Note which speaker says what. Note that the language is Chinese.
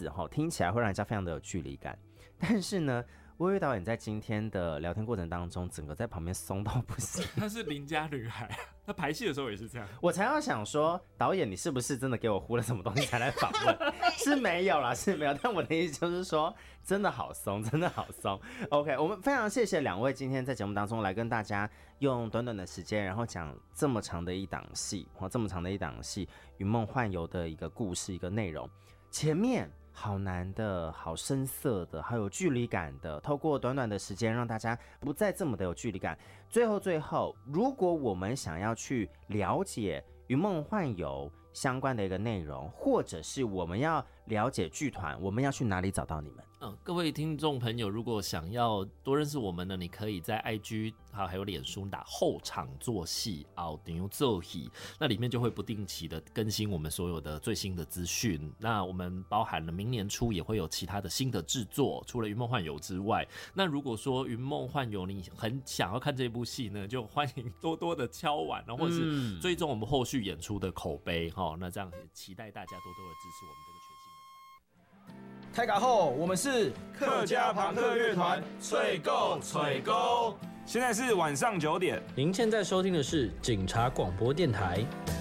Speaker 1: 字听起来会让人家非常的有距离感，但是呢薇薇导演在今天的聊天过程当中，整个在旁边松到不行。
Speaker 2: 他是邻家女孩，他排戏的时候也是这样。
Speaker 1: 我才要想说，导演你是不是真的给我呼了什么东西才来访问？是没有啦，是没有。但我的意思就是说，真的好松，真的好松。OK， 我们非常谢谢两位今天在节目当中来跟大家用短短的时间，然后讲这么长的一档戏，这么长的一档戏《云梦幻游》的一个故事，一个内容。前面好难的，好深色的，好有距离感的，透过短短的时间让大家不再这么的有距离感。最后，如果我们想要去了解云梦幻游相关的一个内容，或者是我们要了解剧团，我们要去哪里找到你们？
Speaker 3: 各位听众朋友，如果想要多认识我们呢，你可以在 IG 还有脸书打后场做戏后场做戏，那里面就会不定期的更新我们所有的最新的资讯。那我们包含了明年初也会有其他的新的制作，除了云梦幻游之外，那如果说云梦幻游你很想要看这部戏呢，就欢迎多多的敲碗，或者是追踪我们后续演出的口碑，那这样也期待大家多多的支持我们这个全新的
Speaker 4: 开卡后，我们是
Speaker 5: 客家朋克乐团，吹够吹够。
Speaker 6: 现在是晚上9点，
Speaker 4: 您现在收听的是警察广播电台。